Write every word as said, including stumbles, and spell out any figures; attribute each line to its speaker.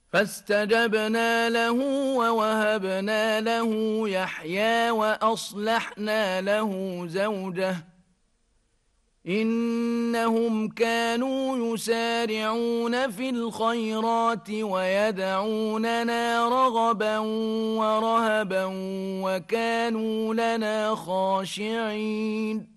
Speaker 1: فاستجبنا له ووهبنا له يحيى وأصلحنا له زوجه إنهم كانوا يسارعون في الخيرات ويدعوننا رغبا ورهبا وكانوا لنا خاشعين